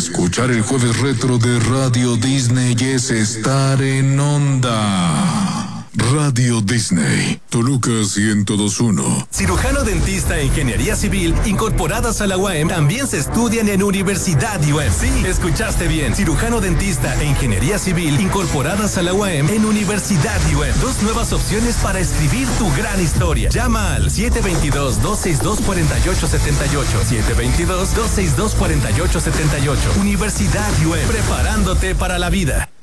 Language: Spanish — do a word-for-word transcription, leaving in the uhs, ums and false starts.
Escuchar el jueves retro de Radio Disney es estar en onda. Radio Disney, Toluca ciento dos punto uno. Cirujano dentista e ingeniería civil incorporadas a la U A M también se estudian en Universidad U A M. Sí, escuchaste bien. Cirujano dentista e ingeniería civil incorporadas a la U A M en Universidad U A M. Dos nuevas opciones para escribir tu gran historia. Llama al siete dos dos, dos seis dos, cuatro ocho siete ocho. siete dos dos, dos seis dos, cuatro ocho siete ocho. Universidad U A M. Preparándote para la vida.